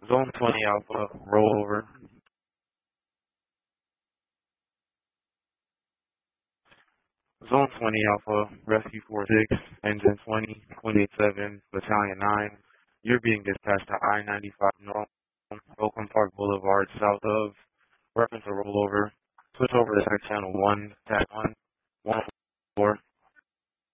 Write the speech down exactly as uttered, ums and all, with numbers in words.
Zone twenty Alpha, rollover. Zone twenty Alpha, Rescue four six, Engine twenty, Queen eighty-seven, Battalion nine. You're being dispatched to I ninety-five North, Oakland Park Boulevard, south of. Reference a rollover. Switch over to Tech Channel one, Tag one, one four.